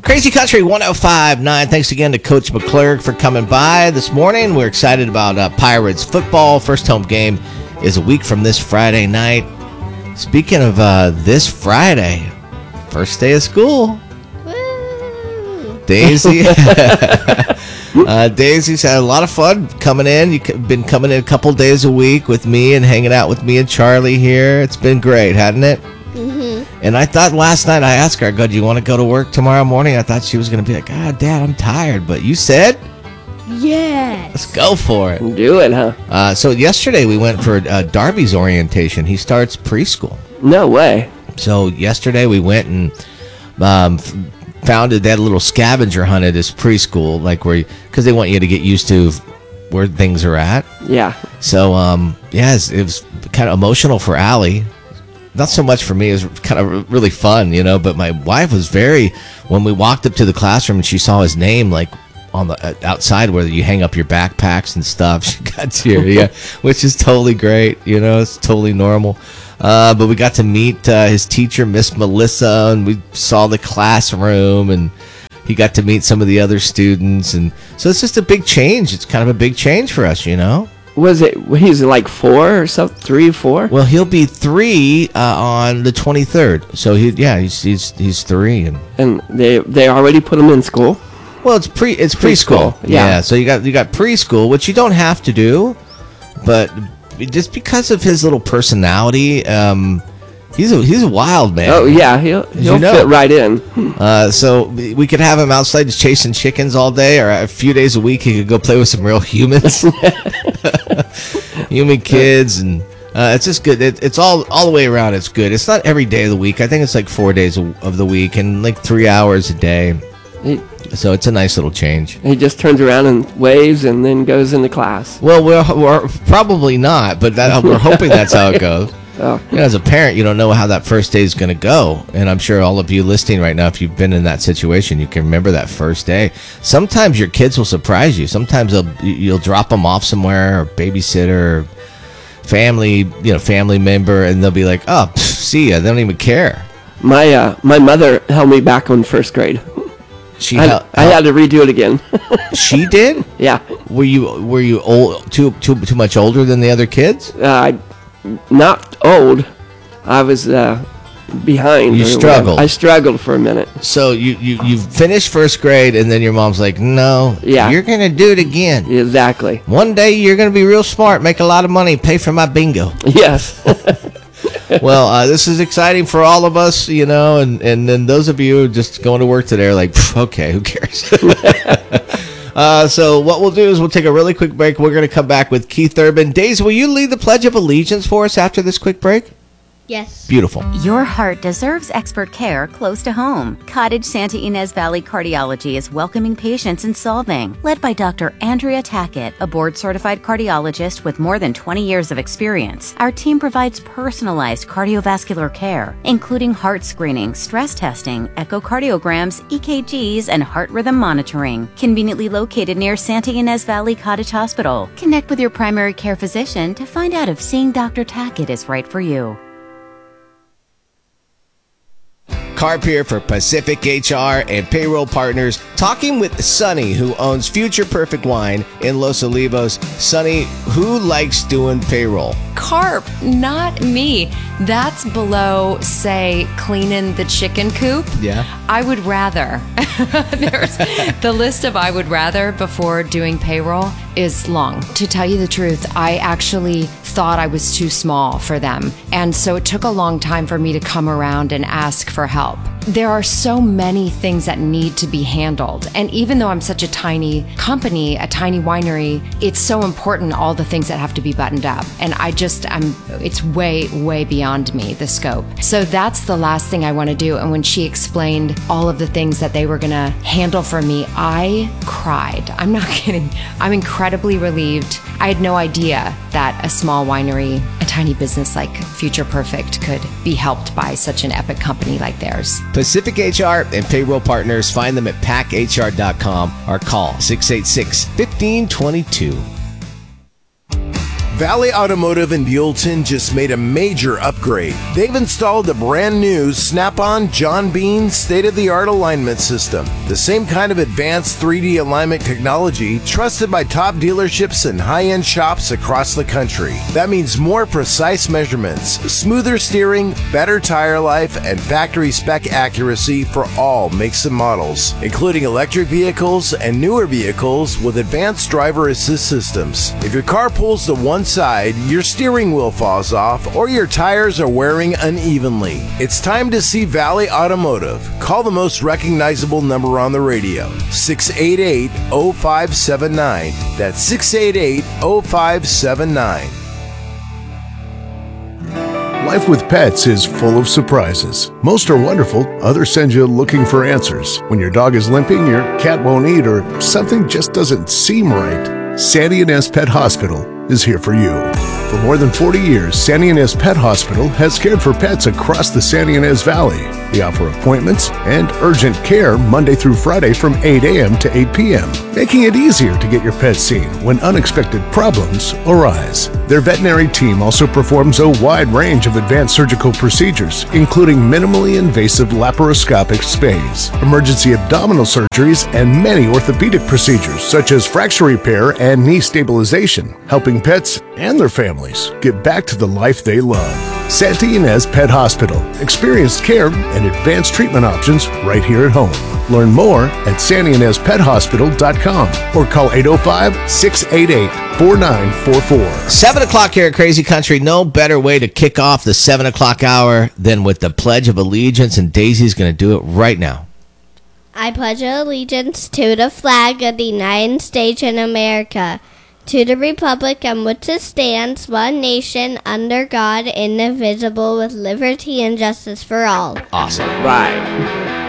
Crazy Country 105.9. Thanks again to Coach McClurg for coming by this morning. We're excited about Pirates football. First home game is a week from this Friday night. Speaking of this Friday, first day of school. Woo! Daisy. Daisy's had a lot of fun coming in. You've been coming in a couple days a week with me and hanging out with me and Charlie here. It's been great, hasn't it? And I thought last night, I asked her, I go, do you want to go to work tomorrow morning? I thought she was going to be like, Dad, I'm tired. But you said? Yes. Let's go for it. Do it, huh? So yesterday we went for Darby's orientation. He starts preschool. No way. So yesterday we went and found they had a little scavenger hunt at his preschool, like because they want you to get used to where things are at. Yeah. So, it was kind of emotional for Allie. Not so much for me. It was kind of really fun, but my wife was when we walked up to the classroom and she saw his name, like, on the outside where you hang up your backpacks and stuff, she got teary, which is totally great, it's totally normal. But we got to meet his teacher, Miss Melissa, and we saw the classroom, and he got to meet some of the other students, and so it's just a big change. It's kind of a big change for us, He's like 4 or something, 3 or 4? Well, he'll be 3 on the 23rd. So he's 3, and they already put him in school. Well, it's preschool. Yeah. So you got preschool, which you don't have to do, but just because of his little personality, he's a wild man. Oh yeah, he'll fit right in. So we could have him outside just chasing chickens all day, or a few days a week he could go play with some real humans, human kids, and it's just good. It's all the way around. It's good. It's not every day of the week. I think it's like 4 days of the week and like 3 hours a day. So it's a nice little change. He just turns around and waves and then goes into class. Well, we're probably not, but we're hoping that's how it goes. Oh. As a parent, you don't know how that first day is going to go. And I'm sure all of you listening right now, if you've been in that situation, you can remember that first day. Sometimes your kids will surprise you. Sometimes you'll drop them off somewhere, or babysitter, or family member, and they'll be like, oh, see ya. They don't even care. My mother held me back on first grade. I had to redo it again. She did? Yeah. Were you old, too much older than the other kids? Not old. I was behind. You struggled. I struggled for a minute. So you finished first grade, and then your mom's like, no, you're going to do it again. Exactly. One day you're going to be real smart, make a lot of money, pay for my bingo. Yes. Well, this is exciting for all of us, and then those of you just going to work today are like, okay, who cares? So what we'll do is we'll take a really quick break. We're going to come back with Keith Urban. Daisy, will you lead the Pledge of Allegiance for us after this quick break? Yes. Beautiful. Your heart deserves expert care close to home. Cottage Santa Ynez Valley Cardiology is welcoming patients in Solvang. Led by Dr. Andrea Tackett, a board-certified cardiologist with more than 20 years of experience, our team provides personalized cardiovascular care, including heart screening, stress testing, echocardiograms, EKGs, and heart rhythm monitoring. Conveniently located near Santa Ynez Valley Cottage Hospital. Connect with your primary care physician to find out if seeing Dr. Tackett is right for you. Carp here for Pacific HR and Payroll Partners, talking with Sonny, who owns Future Perfect Wine in Los Olivos. Sonny, who likes doing payroll? Carp, not me. That's below, say, cleaning the chicken coop. Yeah. I would rather. There's the list of I would rather before doing payroll is long. To tell you the truth, I actually thought I was too small for them. And so it took a long time for me to come around and ask for help. There are so many things that need to be handled. And even though I'm such a tiny company, a tiny winery, it's so important, all the things that have to be buttoned up. And it's way, way beyond me, the scope. So that's the last thing I want to do. And when she explained all of the things that they were going to handle for me, I cried. I'm not kidding. I'm incredibly relieved. I had no idea that a small winery, a tiny business like Future Perfect could be helped by such an epic company like theirs. Pacific HR and Payroll Partners. Find them at packhr.com or call 686-1522. Valley Automotive in Buellton just made a major upgrade. They've installed a brand new Snap-on John Bean state-of-the-art alignment system. The same kind of advanced 3D alignment technology trusted by top dealerships and high-end shops across the country. That means more precise measurements, smoother steering, better tire life, and factory spec accuracy for all makes and models, including electric vehicles and newer vehicles with advanced driver assist systems. If your car pulls to one side, your steering wheel falls off, or your tires are wearing unevenly, it's time to see Valley Automotive. Call the most recognizable number on the radio, 688-0579. That's 688-0579. Life with pets is full of surprises. Most are wonderful, others send you looking for answers. When your dog is limping, your cat won't eat, or something just doesn't seem right, Sandy Inez Pet Hospital is here for you. For more than 40 years, Sandy Inez Pet Hospital has cared for pets across the Sandy Inez Valley. We offer appointments and urgent care Monday through Friday from 8 a.m. to 8 p.m., making it easier to get your pet seen when unexpected problems arise. Their veterinary team also performs a wide range of advanced surgical procedures, including minimally invasive laparoscopic spays, emergency abdominal surgeries, and many orthopedic procedures such as fracture repair and knee stabilization, helping pets and their families get back to the life they love. Sandy Inez Pet Hospital. Experienced care and advanced treatment options right here at home. Learn more at sandyinezpethospital.com or call 805-688-4944. 7 o'clock here at Crazy Country. No better way to kick off the 7 o'clock hour than with the Pledge of Allegiance, and Daisy's going to do it right now. I pledge allegiance to the flag of the United States of America, to the republic on which it stands, one nation, under God, indivisible, with liberty and justice for all. Awesome. Right.